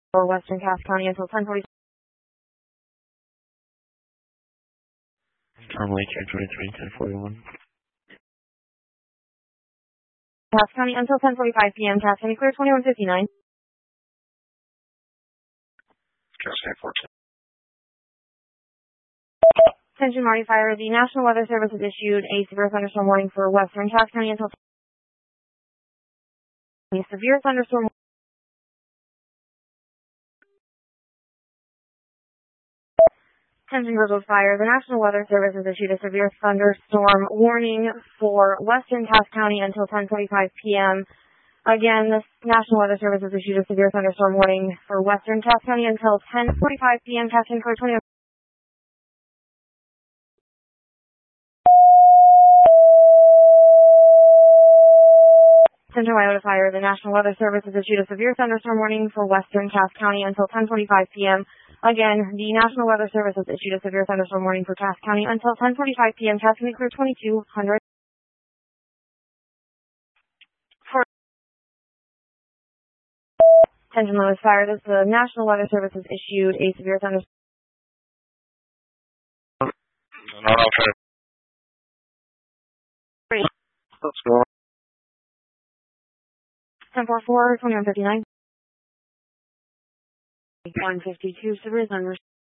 for Western Cass County until 10:40. Tom Lake, 23, 1041. Cass County until 10:45 p.m. Cass County clear 2159. Cass County 14. Attention Marty Fire, the National Weather Service has issued a severe thunderstorm warning for Western Cass County until a severe thunderstorm. Attention Virgil Fire, the National Weather Service has issued a severe thunderstorm warning for Western Cass County until 10:45 p.m. Again, the National Weather Service has issued a severe thunderstorm warning for Western Cass County until 10:45 p.m. Cass County clear 20. Central Iota Fire, the National Weather Service has issued a severe thunderstorm warning for Western Cass County until 10:45 p.m. Again, the National Weather Service has issued a severe thunderstorm warning for Cass County until 10:45 p.m. Cass County clear 2200. For Attention Lewis Fire, the National Weather Service has issued a severe thunderstorm. No, okay. Let's go. 1044, 2159. 152, severe thunderstorm.